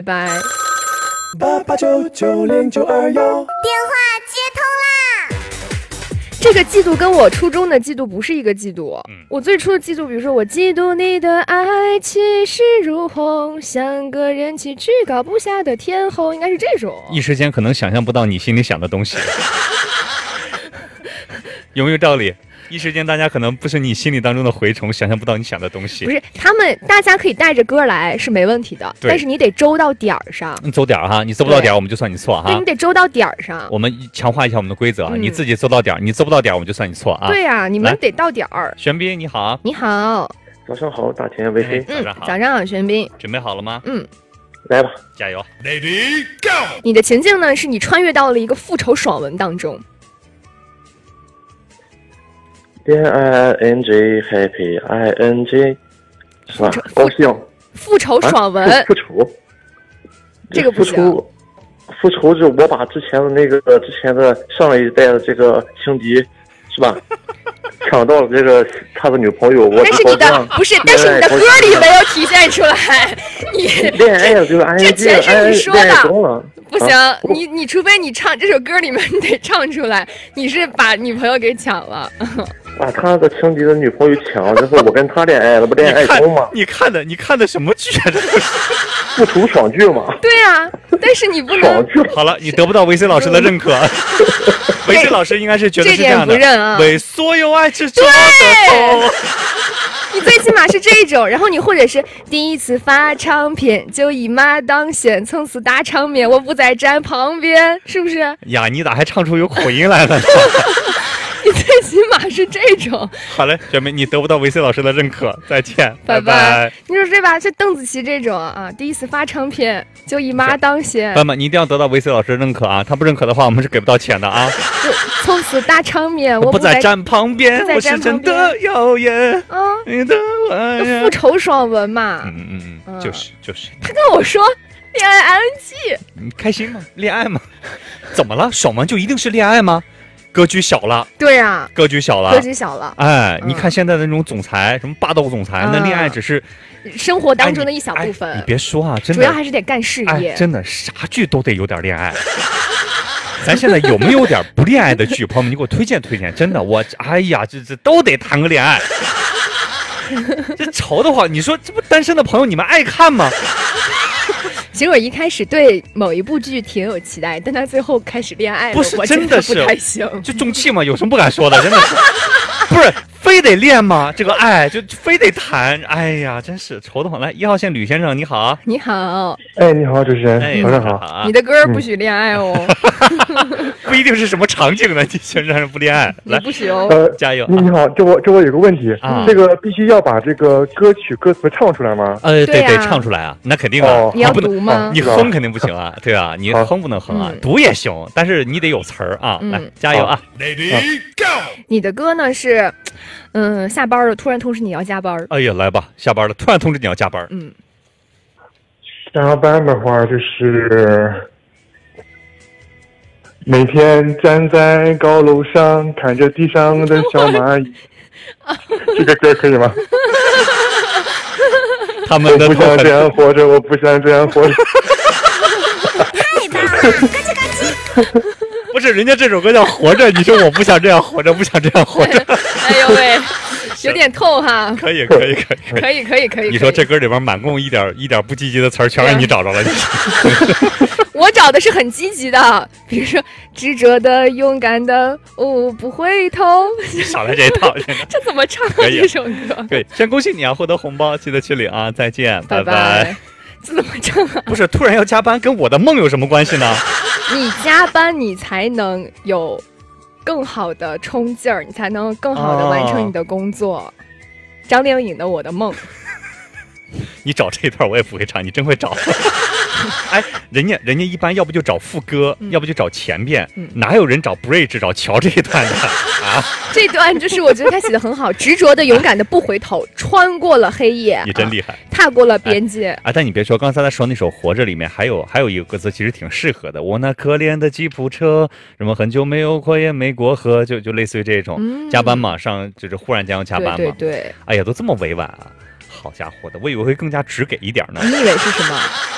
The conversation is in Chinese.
拜。 88990921， 电话接通啦！ 这个嫉妒跟我初中的嫉妒不是一个嫉妒。我最初的嫉妒，比如说我嫉妒你的爱气势如虹，像个人气居高不下的天后，应该是这种。 一时间可能想象不到你心里想的东西，有没有道理？一时间大家可能不是你心里当中的蛔虫，想象不到你想的东西。 不是，大家可以带着歌来是没问题的，但是你得周到点儿上。 你走点儿哈，你走不到点儿我们就算你错哈。 对，你得周到点儿上。 我们强化一下我们的规则，你自己走到点儿，你走不到点儿我们就算你错啊。 对呀，你们得到点儿。 玄彬你好。 你好。 早上好，大田微飞。 早上好，玄彬。 准备好了吗？ 来吧， 加油 Lady Go！ 你的情境呢，是你穿越到了一个复仇爽文当中。 恋爱 ing happy ing 是吧？高兴。 复仇爽文。 复仇。 这个不行。 复仇是我把之前的上一代的这个情敌是吧？抢到了这个他的女朋友， 但是你的不是，但是你的歌里没有体现出来。你恋爱了就是安静， 这全是你说的。不行，你除非你唱这首歌里面你得唱出来，你是把女朋友给抢了。 把他的情敌的女朋友抢，这是我跟他恋爱了，不恋爱中吗？ 你看的什么剧啊？这是复仇爽剧嘛？ 对啊，但是你不能。 爽剧好了，你得不到维 C 老师的认可。维 C 老师应该是觉得是这样的， 这点不认啊。 为所有爱执着的痛。 你最起码是这种，然后你或者是第一次发唱片就以马当先，从此大场面我不再站旁边，是不是？ 呀，你咋还唱出有口音来了呢？ 你最起码是这种。 好嘞，小妹，你得不到维 C 老师的认可，再见， 拜拜。你说对吧？是邓紫棋这种啊，第一次发唱片就以马当先。 爸爸，你一定要得到维 C 老师的认可啊！他不认可的话，我们是给不到钱的啊。 从此大场面我不再站旁边，我是真的谣言。你的复仇爽文嘛。 就是。 他跟我说恋爱 ing， 你开心吗？恋爱吗？怎么了？爽文就一定是恋爱吗？格局小了， 对啊， 格局小了。哎，你看现在的那种总裁，什么霸道总裁，那恋爱只是生活当中的一小部分。 你别说啊，真的， 主要还是得干事业。 真的，啥剧都得有点恋爱。咱现在有没有点不恋爱的剧？朋友们，你给我推荐推荐。真的，哎呀，这都得谈个恋爱。这愁的话，你说这不单身的朋友你们爱看吗？ 其实我一开始对某一部剧挺有期待，但他最后开始恋爱了， 不是真的是不太行， 就中气嘛，有什么不敢说的？真的是，不是非得恋吗？这个爱就非得谈，哎呀，真是愁得慌。来，1号线吕先生，你好。 你好。 哎，你好，主持人，早上好。 你的歌不许恋爱哦。 不一定是什么场景的，你先让人不恋爱，来不许哦。 加油。 你好，这我有个问题啊，这个必须要把这个歌曲歌词唱出来吗？ 对，唱出来啊，那肯定啊。 你要读吗？ 你哼肯定不行啊，对啊，你哼不能哼啊，读也行，但是你得有词儿啊。来，加油啊 ！Lady Go！ 你的歌呢是，下班了突然通知你要加班。 哎呀，来吧，下班了突然通知你要加班。 下班的话就是每天站在高楼上看着地上的小蚂蚁。这个歌可以吗？ 他们的我不想这样活着，我不想这样活着。 太棒了，咯叽咯叽。 不是，人家这首歌叫《活着》，你说我不想这样活着，不想这样活着。 哎呦喂，有点痛哈。 可以。你说这歌里边满共一点不积极的词儿，全让你找着了。 我找的是很积极的，比如说执着的、勇敢的，不回头。 少来这一套， 这怎么唱这首歌？ 可以，先恭喜你啊，获得红包，记得去领啊！再见， 拜拜。这怎么唱啊？ 不是，突然要加班，跟我的梦有什么关系呢？ 你加班，你才能有更好的冲劲儿，你才能更好的完成你的工作。张靓颖的《我的梦》。 你找这一段我也不会唱，你真会找。哎，人家一般要不就找副歌，要不就找前边，哪有人找 bridge 找桥这一段的啊？ 这段就是我觉得他写的很好，执着的、勇敢的不回头，穿过了黑夜， 你真厉害， 踏过了边界。 但你别说，刚才他说那首《活着》里面还有一个歌词，其实挺适合的。我那可怜的吉普车，什么很久没有过也没过河，就类似于这种加班嘛，就是忽然间要加班嘛。 对。 哎呀，都这么委婉啊！好家伙的，我以为会更加直给一点呢。 你以为是什么？